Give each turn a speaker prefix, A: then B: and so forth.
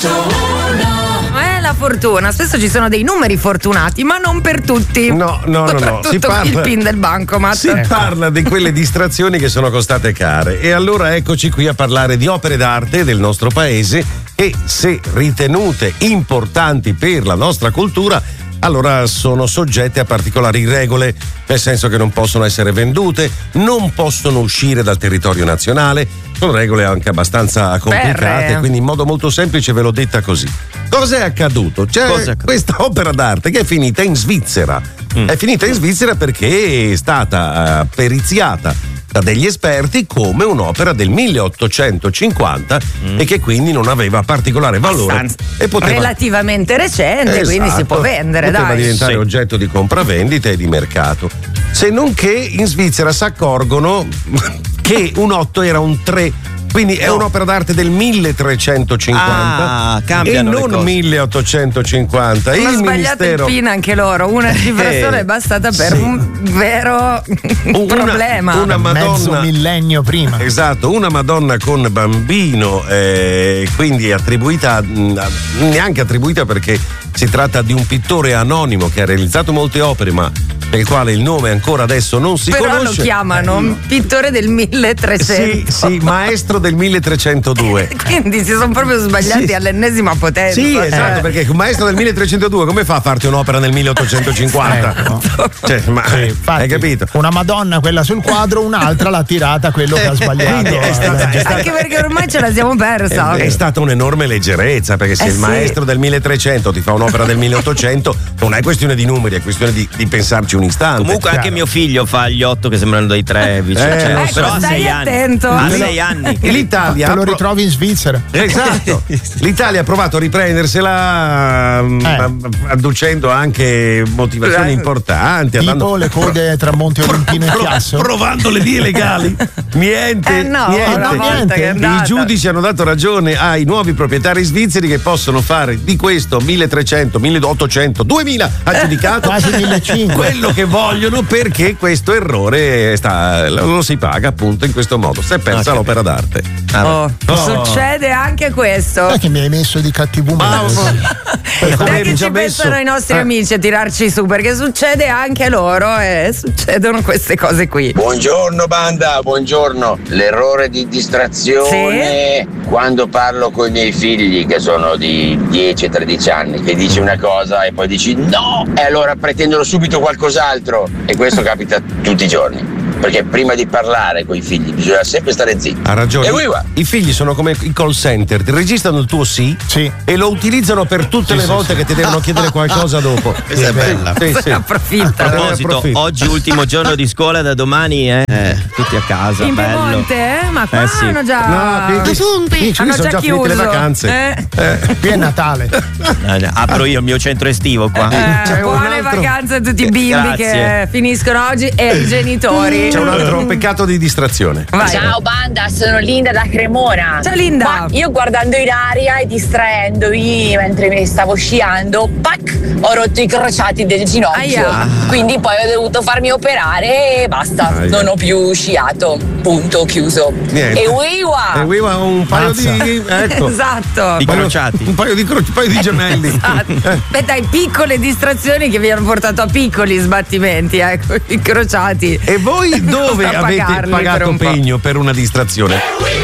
A: Fortuna, spesso ci sono dei numeri fortunati, ma non per tutti.
B: No.
A: Si parla il PIN del bancomat.
B: Si parla di quelle distrazioni che sono costate care. E allora eccoci qui a parlare di opere d'arte del nostro paese che, se ritenute importanti per la nostra cultura, allora sono soggette a particolari regole, nel senso che non possono essere vendute, non possono uscire dal territorio nazionale. Sono regole anche abbastanza complicate, quindi in modo molto semplice ve l'ho detta così. Cos'è accaduto? C'è questa opera d'arte che è finita in Svizzera. È finita in Svizzera perché è stata periziata da degli esperti come un'opera del 1850 e che quindi non aveva particolare valore e poteva,
A: relativamente recente, quindi si può vendere,
B: poteva diventare oggetto di compravendita e di mercato. Se non che in Svizzera si accorgono che un 8 era un 3, quindi è un'opera d'arte del 1350 e non 1850.
A: Hanno sbagliato il PIN anche loro, una cifrazione è bastata per un vero problema.
B: Una Madonna,
C: mezzo millennio prima.
B: Esatto, una Madonna con bambino, quindi attribuita, neanche attribuita perché si tratta di un pittore anonimo che ha realizzato molte opere, ma del quale il nome ancora adesso non si conosce.
A: Però lo chiamano pittore del 1300.
B: Sì, maestro del 1302.
A: Quindi si sono proprio sbagliati all'ennesima potenza.
B: Sì, esatto, perché un maestro del 1302 come fa a farti un'opera nel 1850? Cioè, ma hai capito?
C: Una Madonna, quella sul quadro, un'altra l'ha tirata quello che ha sbagliato.
A: Anche perché ormai ce la siamo persa.
B: È stata un'enorme leggerezza, perché se il maestro del 1300 ti fa un'opera del 1800 non è questione di numeri, è questione di pensarci un istante.
D: Comunque anche mio figlio fa gli 8 che sembrano dei 3 vicino, però ha 6 anni.
A: Attento.
D: Ha 6 anni.
B: L'Italia
C: te lo ritrovi in Svizzera.
B: Esatto. L'Italia ha provato a riprendersela adducendo anche motivazioni importanti,
C: tipo le code tra Monte Olimpino e Chiasso,
B: provando le vie legali. Niente. I giudici hanno dato ragione ai nuovi proprietari svizzeri che possono fare di questo 1300, 1800, 2000 aggiudicato
C: quasi 1500
B: quello che vogliono, perché questo errore lo si paga appunto in questo modo. Si è persa l'opera d'arte.
A: Succede anche questo.
C: Sai che mi hai messo di cattivo umore?
A: Dai che ci pensano i nostri amici a tirarci su, perché succede anche loro e succedono queste cose qui.
E: Buongiorno banda, buongiorno. L'errore di distrazione quando parlo con i miei figli che sono di 10-13 anni, che dici una cosa e poi dici no e allora pretendono subito qualcos'altro, e questo capita tutti i giorni. Perché prima di parlare con i figli bisogna sempre stare zitti.
B: Ha ragione. I figli sono come i call center, ti registrano il tuo sì e lo utilizzano per tutte le volte che ti devono chiedere qualcosa dopo.
D: Questa è bella.
A: Approfitta.
D: A proposito, oggi ultimo giorno di scola, da domani tutti a casa.
A: In
D: bello.
A: Piemonte, ma qua hanno già
B: hanno
A: sono
B: già finite le vacanze.
C: Qui è Natale.
D: Apro io il mio centro estivo qua.
A: Buone vacanze a tutti i bimbi che finiscono oggi e ai genitori.
B: C'è un altro peccato di distrazione.
A: Vai.
F: Ciao banda, sono Linda da Cremona.
A: Ciao Linda.
F: Ma io guardando in aria e distraendomi mentre mi stavo sciando, ho rotto i crociati del ginocchio. Quindi poi ho dovuto farmi operare e basta. Non ho più sciato. Punto, chiuso.
B: Niente.
F: E wiwa
B: un paio di
A: esatto.
D: Di crociati.
B: Un paio di gemelli.
A: Esatto. Beh dai, piccole distrazioni che vi hanno portato a piccoli sbattimenti, ecco, i crociati.
B: E voi dove avete pagato pegno per una distrazione?